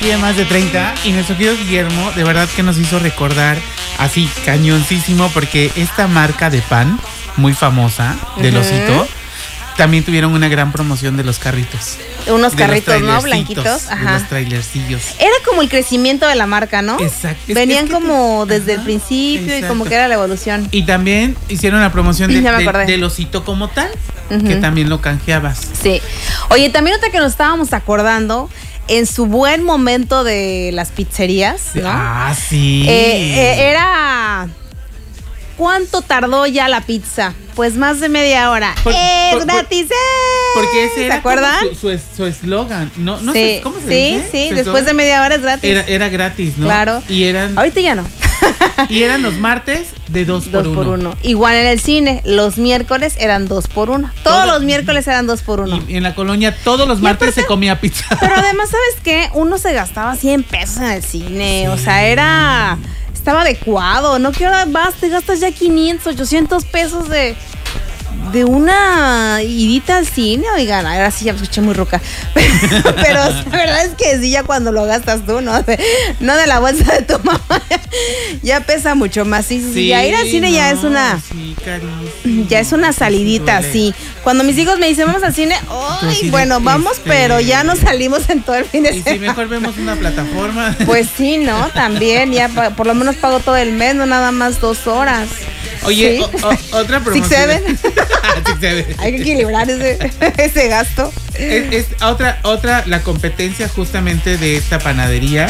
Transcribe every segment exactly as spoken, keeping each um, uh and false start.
Tiene más de treinta y nuestro querido Guillermo de verdad que nos hizo recordar así cañoncísimo porque esta marca de pan muy famosa del uh-huh. Osito también tuvieron una gran promoción de los carritos. Unos carritos, ¿no? Blanquitos. Ajá. De los trailercillos. Era como el crecimiento de la marca, ¿no? Exacto. Es Venían que, es que como te... desde Ajá, el principio exacto. Y como que era la evolución. Y también hicieron la promoción de, ya me de, del Osito como tal, uh-huh. que también lo canjeabas. Sí. Oye, también otra que nos estábamos acordando, en su buen momento de las pizzerías, ¿no? Ah, sí. Eh, eh, era... ¿Cuánto tardó ya la pizza? Pues más de media hora. Por, ¡Es por, gratis! Por, porque ese era ¿se acuerdan? su eslogan. Su, su no, no sí, sé cómo se sí, dice. Sí, sí. Después de media hora es gratis. Era, era gratis, ¿no? Claro. Y eran. Ahorita ya no. Y eran los martes de dos por uno. Dos por uno. Igual en el cine, los miércoles eran dos por uno. Todos Todo, los miércoles eran dos por uno. Y en la colonia todos los y martes aparte, se comía pizza. Pero además, ¿sabes qué? Uno se gastaba cien pesos en el cine. Sí. O sea, era... Estaba adecuado, ¿no? Que ahora vas, te gastas ya quinientos, ochocientos pesos de, de una idita al cine. Oigan, ahora sí ya me escuché muy roca. Pero, pero la verdad es que sí, ya cuando lo gastas tú, ¿no? De, no de la bolsa de tu mamá. Ya pesa mucho más. Sí, sí, sí, ya ir al cine no, ya es una... Sí, carísimo. Ya es una salidita, sí. Cuando mis hijos me dicen, vamos al cine, ¡ay! Sí, bueno, vamos, este... pero ya no salimos en todo el fin de semana. Y si mejor vemos una plataforma. Pues sí, ¿no? También, ya por lo menos pago todo el mes, no nada más dos horas. Oye, ¿sí? o, o, otra promoción. Six Seven. Six Seven. Hay que equilibrar ese, ese gasto. Es, es otra, otra, la competencia justamente de esta panadería,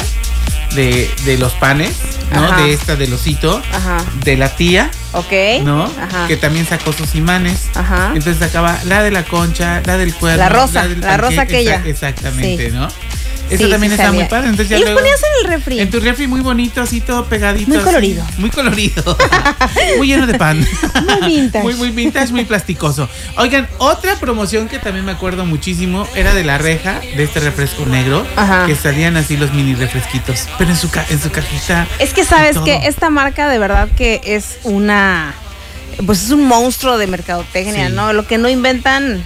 de, de los panes, ¿no? Ajá. De esta del Osito, ajá. De la tía, ok, ¿no? Ajá. Que también sacó sus imanes. Ajá. Entonces sacaba la de la concha, la del cuerno, la rosa, la, del la rosa aquella. Exactamente, sí. ¿no? Eso sí, también sí está sabía. muy padre. Entonces ya y los luego, ponías en el refri. En tu refri muy bonito, así todo pegadito. Muy colorido. Así, muy colorido. Muy lleno de pan. Muy vintage. Muy, muy vintage, muy plasticoso. Oigan, otra promoción que también me acuerdo muchísimo era de la Reja, de este refresco negro. Ajá. Que salían así los mini refresquitos. Pero en su, ca- en su cajita. Es que sabes que esta marca de verdad que es una... Pues es un monstruo de mercadotecnia, sí. ¿no? Lo que no inventan...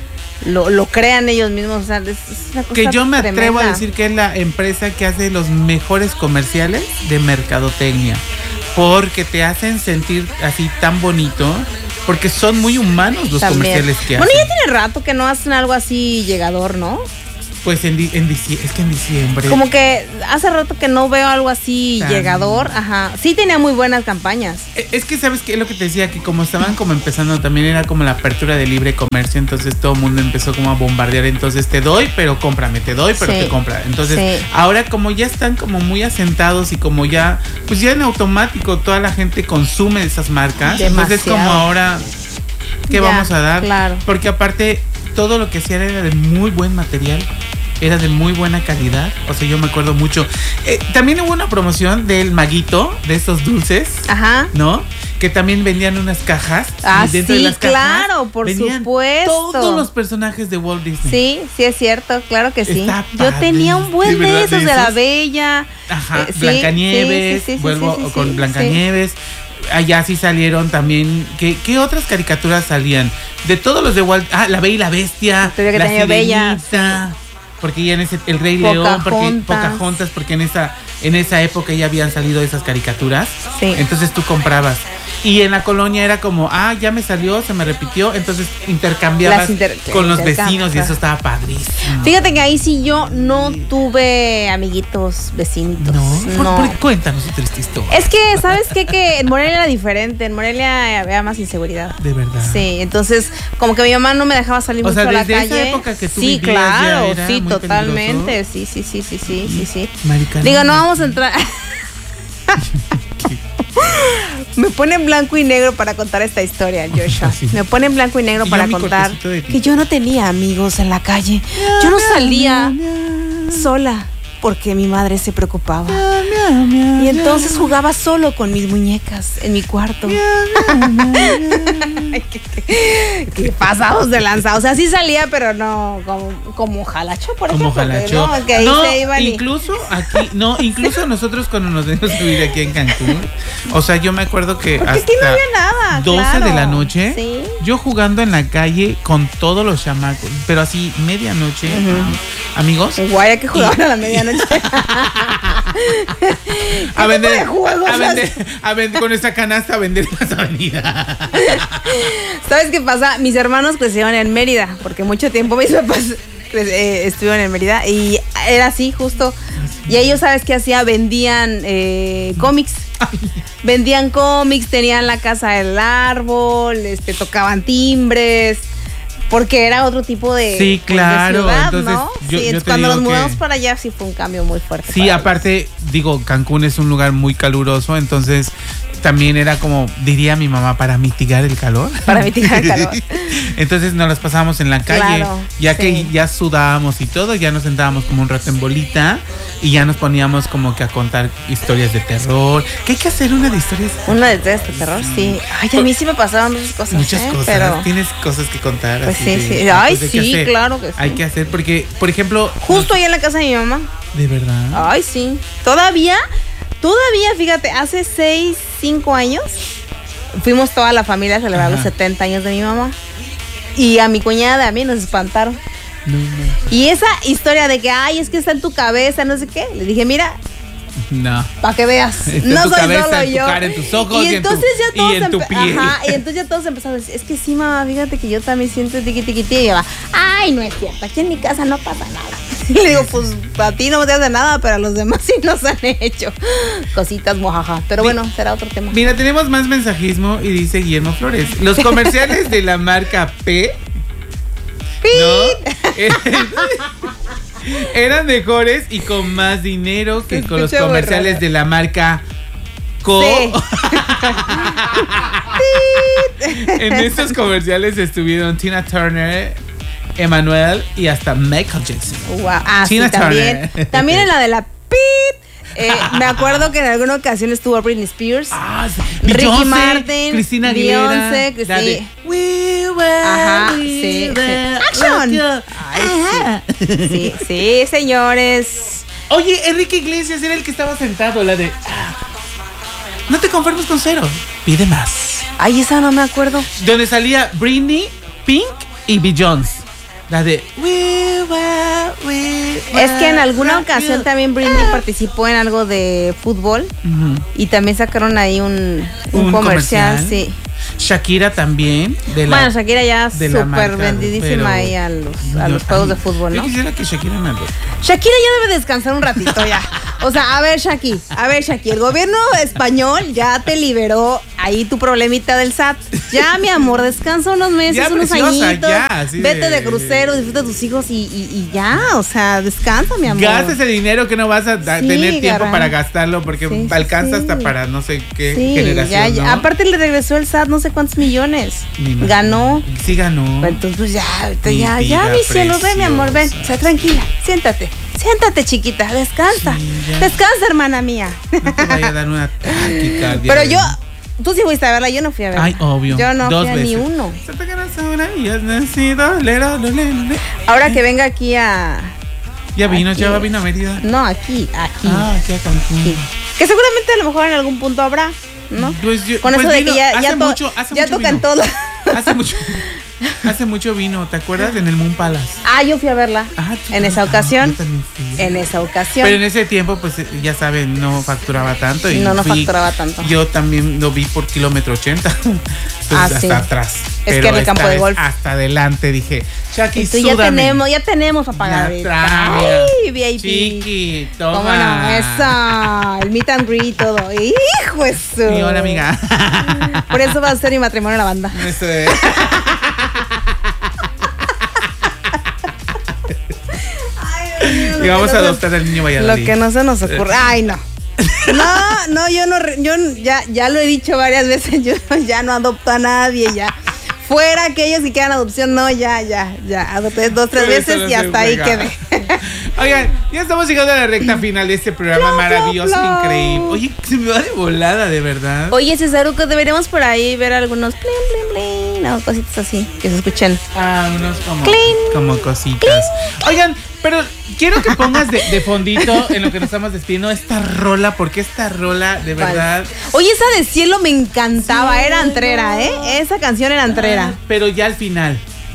Lo, lo crean ellos mismos, o sea, es, es una cosa que yo me tremenda. atrevo a decir que es la empresa que hace los mejores comerciales de mercadotecnia, porque te hacen sentir así tan bonito, porque son muy humanos los también. Comerciales que bueno, hacen. Bueno, ya tiene rato que no hacen algo así llegador, ¿no? Pues en, en diciembre, es que en diciembre. Como que hace rato que no veo algo así tan llegador, ajá. Sí tenía muy buenas campañas. Es que, ¿sabes qué? Lo que te decía, que como estaban como empezando, también era como la apertura de libre comercio, entonces todo el mundo empezó como a bombardear, entonces te doy, pero cómprame, te doy, pero sí. te compra. Entonces, sí. ahora como ya están como muy asentados y como ya, pues ya en automático toda la gente consume esas marcas, demasiado. Entonces es como ahora, ¿qué ya, vamos a dar? Claro. Porque aparte, todo lo que hacían era de muy buen material. Era de muy buena calidad. O sea, yo me acuerdo mucho. Eh, también hubo una promoción del Maguito, de estos dulces. Ajá. ¿No? Que también vendían unas cajas. Ah, y dentro sí, de las cajas claro, por supuesto. Todos los personajes de Walt Disney. Sí, sí es cierto, claro que sí. Está yo padre. tenía un buen de, de esos, de la Bella. Ajá, eh, Blancanieves. Sí, sí, sí, vuelvo sí, sí, con sí, Blancanieves. Sí. Allá sí salieron también. ¿Qué, ¿Qué otras caricaturas salían? De todos los de Walt. Ah, La Bella y la Bestia. Que la tenía Bella. Sí. Porque ya en ese El Rey León, porque Pocahontas, porque en esa en esa época ya habían salido esas caricaturas. Sí. Entonces tú comprabas. Y en la colonia era como, ah, ya me salió, se me repitió, entonces intercambiabas inter- con los vecinos y eso estaba padrísimo. Fíjate que ahí sí yo no tuve amiguitos vecinitos. No, no. Por, por, cuéntanos tu triste historia. Es que, ¿sabes qué? Que en Morelia era diferente, en Morelia había más inseguridad. De verdad. Sí, entonces como que mi mamá no me dejaba salir o mucho sea, a la desde calle. Esa época que tú sí, vivías, claro, ya era sí, muy totalmente. peligroso. Sí, sí, sí, sí, sí, sí, sí. Maricana. Digo, no vamos a entrar. Me pone en blanco y negro para contar esta historia, Joshua. Sí. Me pone en blanco y negro y para contar que yo no tenía amigos en la calle. Yo no salía sola porque mi madre se preocupaba. Y entonces jugaba solo con mis muñecas en mi cuarto. Ay, qué, qué, qué pasados de lanza. O sea, sí salía, pero no como, como jalacho, por como ejemplo. Jalacho. No, que ahí no, se iban incluso y... aquí, no, incluso nosotros cuando nos debemos vivir aquí en Cancún, o sea, yo me acuerdo que porque hasta aquí no había nada, doce claro. de la noche, ¿sí? Yo jugando en la calle con todos los chamacos, pero así medianoche, uh-huh. amigos. Guay, que jugaban y, a la medianoche. exactamente. a vender, juegos a vender, a vender con esa canasta a vender las avenidas. ¿Sabes qué pasa? Mis hermanos crecieron en Mérida, porque mucho tiempo mis papás eh, estuvieron en Mérida y era así justo. Y ellos, ¿sabes qué hacía? Vendían eh, cómics. Vendían cómics, tenían la casa del árbol, este, tocaban timbres. Porque era otro tipo de, sí, claro. de ciudad, entonces, ¿no? Yo, sí, yo cuando nos mudamos que... para allá sí fue un cambio muy fuerte. Sí, aparte, ellos. digo, Cancún es un lugar muy caluroso, entonces también era como, diría mi mamá, para mitigar el calor. Para mitigar el calor. Entonces nos las pasábamos en la calle, claro, ya sí. que ya sudábamos y todo, ya nos sentábamos como un rato en bolita y ya nos poníamos como que a contar historias de terror. ¿Qué hay que hacer una de historias? Una de historias de terror, sí. Ay, a mí sí me pasaban muchas cosas. Muchas ¿eh? cosas, pero... tienes cosas que contar. Pues así sí, de, sí. Ay, pues sí, claro que sí. Hay que hacer, porque, por ejemplo... Justo nos... ahí en la casa de mi mamá. ¿De verdad? Ay, sí. Todavía, todavía, fíjate, hace seis, cinco años, fuimos toda la familia a celebrar Ajá. los setenta años de mi mamá. Y a mi cuñada, a mí nos espantaron. No, no. Y esa historia de que, ay, es que está en tu cabeza, no sé qué. Le dije, mira... No. Para que veas. Está no en tu soy cabeza, solo en tu yo. cara, en tus ojos y, y, entonces en tu, ya todos y en tu pie. Ajá, y entonces ya todos empezaron a decir, es que sí, mamá, fíjate que yo también siento tiqui tiqui tiqui. Y yo va, ay, no es cierto, aquí en mi casa no pasa nada. Y le digo, pues a ti no te hace nada, pero a los demás sí nos han hecho cositas mojaja. Pero bueno, será otro tema. Mira, tenemos más mensajismo y dice Guillermo Flores. Los comerciales de la marca P, ¿no? Eran mejores y con más dinero que con los comerciales de la marca Co. Sí. En estos comerciales estuvieron Tina Turner, Emmanuel y hasta Michael Jackson. Wow. Ah, Tina sí, Turner. También, también en la de la Pit. Eh, me acuerdo que en alguna ocasión estuvo Britney Spears, ah, sí. Ricky Beyoncé, Martin, Cristina Aguilera, Beyoncé, Cristina. De, we were, Ajá, we sí, were, sí. Action. Ay, sí. sí, sí, señores. Oye, Enrique Iglesias era el que estaba sentado, la de ah, no te conformes con cero, pide más. Ay, esa no me acuerdo. Donde salía Britney, Pink y Beyoncé. La de we were, we were, es que en alguna ocasión you. también Britney ah. participó en algo de fútbol uh-huh. y también sacaron ahí un, un, un comercial, comercial, sí. Shakira también. De la, bueno, Shakira ya súper vendidísima ahí a los, a los juegos ay, de fútbol, ¿no? Yo quisiera que Shakira me adopte. Shakira ya debe descansar un ratito ya. O sea, a ver, Shaki, a ver, Shaki, el gobierno español ya te liberó ahí tu problemita del S A T. Ya, mi amor, descansa unos meses, ya, unos preciosa, añitos. Ya, vete de... de crucero, disfruta de tus hijos y, y, y ya, o sea, descansa, mi amor. Gasta ese dinero que no vas a da, sí, tener tiempo caray. para gastarlo porque sí, alcanza sí. hasta para no sé qué sí, generación, ya, ya. ¿no? Aparte le regresó el S A T no sé cuántos millones. Ganó. Sí ganó. Entonces, pues ya, mi ya, ya, mi cielo, ven, mi amor, ven, o sea, tranquila, siéntate. Siéntate, chiquita, descansa. Sí, descansa, hermana mía. No te vaya a dar una taquicardia. Pero yo, tú sí fuiste a verla, yo no fui a verla. Ay, obvio. Yo no Dos fui a veces. ni uno. Ahora que venga aquí a... Ya vino, aquí. ya vino a Mérida. No, aquí, aquí. Ah, aquí a Cancún. Aquí. Que seguramente a lo mejor en algún punto habrá, ¿no? Pues yo, Con pues eso vino, de que ya, ya, to, mucho, ya tocan todos. Hace mucho. Hace mucho vino, ¿te acuerdas? En el Moon Palace. Ah, yo fui a verla. Ah, en esa ocasión. Yo también fui. En esa ocasión. Pero en ese tiempo, pues ya saben, no facturaba tanto. Y no, no fui, facturaba tanto. Yo también lo vi por kilómetro ochenta. Entonces, ah, hasta sí. atrás. Es que en el campo de golf. Hasta adelante dije, Shaki, súdame. Ya tenemos, ya tenemos para pagar. Ay, V I P. Chiqui, toma. ¿Cómo no? Esa. El meet and greet y todo. Hijo eso. Sí, hola, amiga. Por eso va a ser mi matrimonio en la banda. Eso es. Y vamos a adoptar al niño Valladolid. Lo que no se nos ocurre. Ay, no. No, no, yo no, yo ya, ya lo he dicho varias veces, yo ya no adopto a nadie, ya. Fuera aquellos que quedan adopción, no, ya, ya, ya. Adopté dos, tres Pero veces y hasta ahí quedé. Oigan, ya estamos llegando a la recta final de este programa plop, maravilloso, plop, plop. increíble. Oye, se me va de volada, de verdad. Oye, Cesaruco, deberíamos por ahí ver algunos plin, plin, plin, no, cositas así, que se escuchen. Ah, unos como, clean, como cositas. Clean. Oigan, pero quiero que pongas de, de fondito en lo que nos estamos despidiendo esta rola, porque esta rola, de verdad. Oye, esa de Cielo me encantaba, sí, era antrera, ¿eh? Esa canción era antrera. Ah, pero ya al final.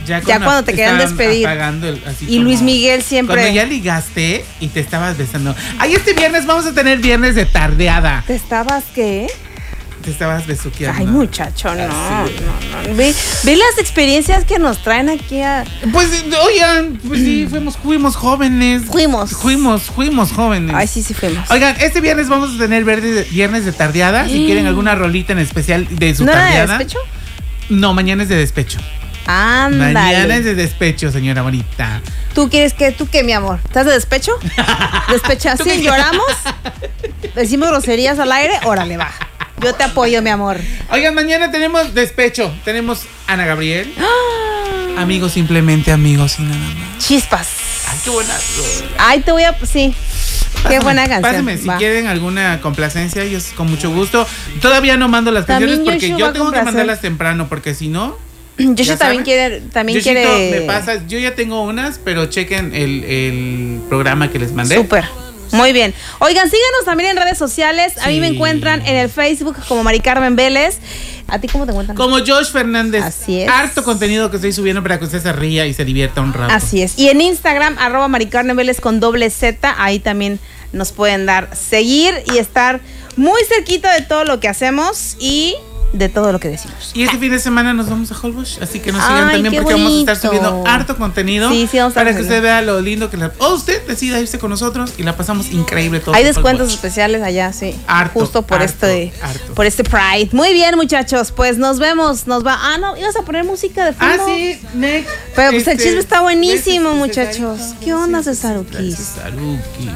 Ya, ya cuando te querían despedir. El, así y Luis Miguel siempre. Cuando ya ligaste y te estabas besando. Ay, este viernes vamos a tener viernes de tardeada. ¿Te estabas qué? Te estabas besuqueando. Ay, muchacho, no, no, no. Ve, ve las experiencias que nos traen aquí a... Pues, oigan, pues sí, fuimos, fuimos jóvenes. Fuimos. Fuimos, fuimos jóvenes. Ay, sí, sí fuimos. Oigan, este viernes vamos a tener viernes de tardeada. Si quieren alguna rolita en especial de su ¿No tardeada. era de despecho? No, mañana es de despecho. Ándale. Mañana es de despecho, señora bonita. ¿Tú quieres que, tú qué, mi amor? ¿Estás de despecho? ¿Despechación? ¿Lloramos? ¿Decimos groserías al aire? Órale, va. Yo te apoyo, mi amor. Oigan, mañana tenemos despecho. Tenemos Ana Gabriel. ¡Ah! Amigos, simplemente amigos y nada más. Chispas. Ay, qué buena rola. Ay, te voy a... Sí. Pásame, qué buena canción. Pásenme, si va. quieren alguna complacencia, yo con mucho gusto. Todavía no mando las canciones porque Yoshio yo tengo que mandarlas temprano, porque si no... Yoshio también quiere... También Yoshito, quiere... me pasa, yo ya tengo unas, pero chequen el, el programa que les mandé. Súper. Muy bien. Oigan, síganos también en redes sociales. A sí. mí me encuentran en el Facebook como Mari Carmen Vélez. ¿A ti cómo te encuentran? Como Josh Fernández. Así es. Harto contenido que estoy subiendo para que usted se ría y se divierta un rato. Así es. Y en Instagram, arroba Mari Carmen Vélez con doble Z. Ahí también nos pueden dar seguir y estar muy cerquita de todo lo que hacemos y de todo lo que decimos. Y este fin de semana nos vamos a Holbox, así que nos sigan Ay, también porque bonito. vamos a estar subiendo harto contenido. Sí, sí, vamos a para hacerlo. que usted vea lo lindo que la... O usted decida irse con nosotros y la pasamos increíble todo. Hay descuentos Holbox. Especiales allá, sí. Harto, justo por harto, este harto. por este Pride. Muy bien, muchachos, pues nos vemos. Nos va. Ah, no, ibas a poner música de fondo. Ah, sí, next. Pero pues este, el chisme está buenísimo, muchachos. Cesarito, ¿Qué onda, Cesarukis? Cesaruki.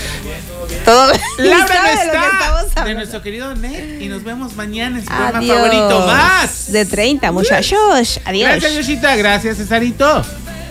Todo Laura no de, está, de nuestro querido Ned. Y nos vemos mañana en su programa Adiós. favorito más De treinta, muchachos. Adiós. Gracias, Yoshita. Gracias, Cesarito.